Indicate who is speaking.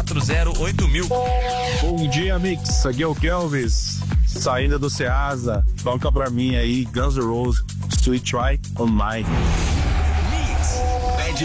Speaker 1: 991408000.
Speaker 2: Bom dia, Mix. Aqui é o Kelvis. Saindo do Ceasa. Toca pra mim aí, Guns N' Roses, Sweet Try on Mine.